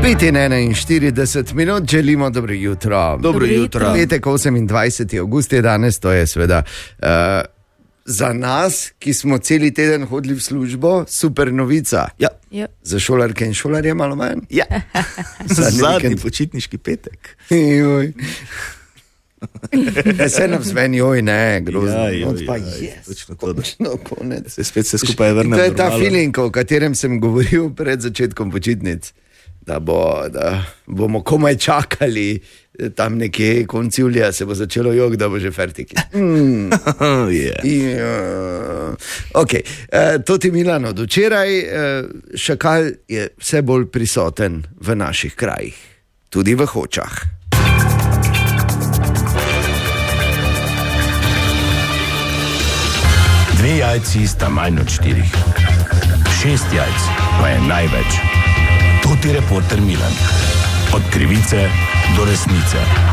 5:41 želimo dobro jutro. Dobro jutro. Petek 28. avgust je danes, to je seveda za nas, ki smo celi teden hodili v službo, super novica. Ja. Za šolarke in šolarje malo manj. Ja. Zadnji počitniški petek. Vse nam zveni, joj ne, grozno. Točno to, da konec. se spet vse skupaj vrne. To je ta feeling, o katerem sem govoril pred začetkom počitnic. Da bomo komaj čakali tam nekje konec julija, se bo začelo jog, da bo že fertik. Okay. To ti Milan od včeraj, šakal je vse bolj prisoten v naših krajih, tudi v Hočah. Dve jajci sta manj od 4. 6 jajc pa je največ. To ti reporter Milan. Od krivice do resnice.